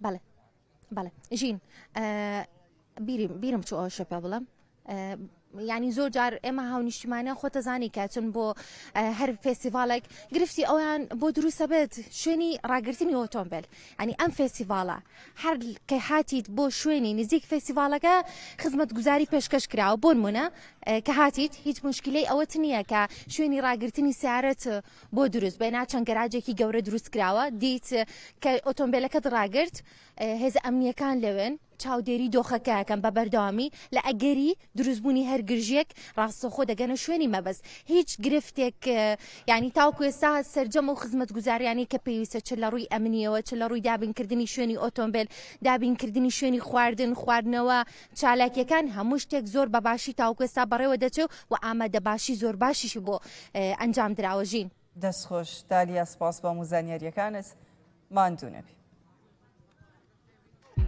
بەڵێ بەڵێ ژین بیرم چوو ئەو شەپێ بڵم ینی زۆر جار ئێمە هاونیشتمانە خۆتەزانی کاتون بۆ هەر فێستیڤالێک گرفتی ئەویان بۆ دروستە بێت شوێنی ڕاگررتنی ئۆتۆمبیل ینی ئەم فێستیڤالە هەر کە هاتیت بۆ شوێنی نزیک فێستیڤالەکە خزمەت گوزاری پێشکەش کراوە بۆ نمونە کە هاتیت هیچ مشکلەی ئەوەت نییە کە شوێنی ڕاگررتنی سیارەت بۆ دروست بێنا چەند گەراجێکی گەورە دروست کراوە دیت کە ئۆتۆمبیلەکەت ڕاگرت هێز ئەمنیەکان لەوێن چاودێری دۆخەکەکەم بە بەردەوامی لە ئەگەری دروستبوونی هەر گرژێک ڕاستەخۆ دەگەنە شوێنی مەبەست هیچ گرفتێک ینی تاوکو ئێستا سەرجەم و خزمەت گوزاریانی کە پێویستە چ لە ڕووی ئەمنیەوە چ لە ڕووی دابینکردنی شوێنی ئۆتۆمبیل دابینکردنی شوێنی خواردنەوە چالاکیەکان هەموو شتێک زۆر بەباشی تاوکو ئێستا بەڕێوە دەچێت و ئامادە باشی زۆر باشیشی بۆ ئەنجام دراوە ژین دەستخۆش دالیا سپاس بە موزانیاریەکانت ماندوو نەبی.